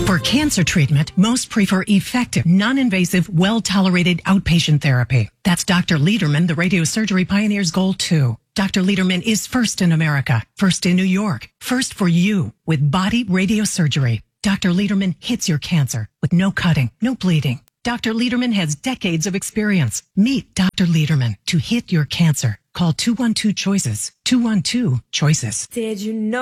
For cancer treatment, most prefer effective, non-invasive, well-tolerated outpatient therapy. That's Dr. Lederman, the radiosurgery pioneer's goal too. Dr. Lederman is first in America, first in New York, first for you with body radiosurgery. Dr. Lederman hits your cancer with no cutting, no bleeding. Dr. Lederman has decades of experience. Meet Dr. Lederman to hit your cancer. Call 212-CHOICES. 212-CHOICES. Did you know